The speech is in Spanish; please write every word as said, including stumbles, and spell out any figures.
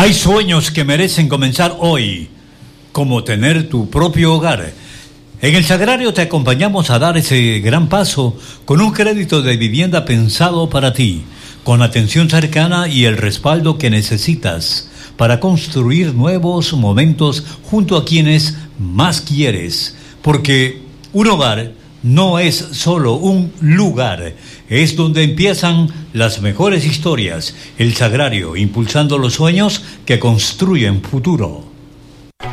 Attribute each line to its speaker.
Speaker 1: Hay sueños que merecen comenzar hoy, como tener tu propio hogar. En el Sagrario te acompañamos a dar ese gran paso con un crédito de vivienda pensado para ti, con atención cercana y el respaldo que necesitas para construir nuevos momentos junto a quienes más quieres. Porque un hogar no es solo un lugar, es donde empiezan las mejores historias. El Sagrario, impulsando los sueños que construyen futuro.